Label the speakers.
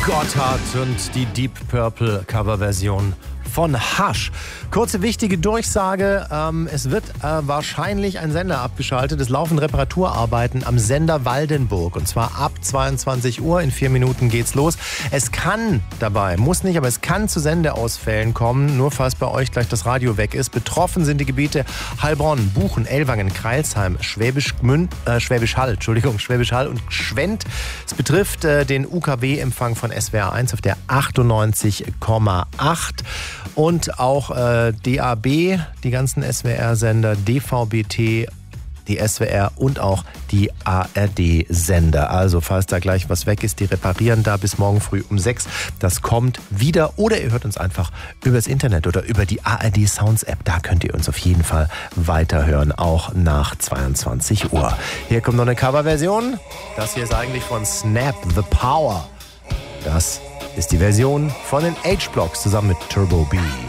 Speaker 1: Gotthard und die Deep Purple Coverversion von Hush. Kurze wichtige Durchsage, es wird wahrscheinlich ein Sender abgeschaltet. Es laufen Reparaturarbeiten am Sender Waldenburg und zwar ab 22 Uhr. In 4 Minuten geht's los. Es kann dabei, muss nicht, aber es kann zu Sendeausfällen kommen, nur falls bei euch gleich das Radio weg ist. Betroffen sind die Gebiete Heilbronn, Buchen, Ellwangen, Crailsheim, Schwäbisch Hall und Schwendt. Es betrifft den UKW-Empfang von SWR 1 auf der 98,8 und auch DAB, die ganzen SWR-Sender, DVB-T, die SWR und auch die ARD-Sender. Also falls da gleich was weg ist, die reparieren da bis morgen früh um 6. Das kommt wieder. Oder ihr hört uns einfach übers Internet oder über die ARD Sounds App. Da könnt ihr uns auf jeden Fall weiterhören, auch nach 22 Uhr. Hier kommt noch eine Coverversion. Das hier ist eigentlich von Snap, The Power. Das ist die Version von den H-Blocks zusammen mit Turbo B.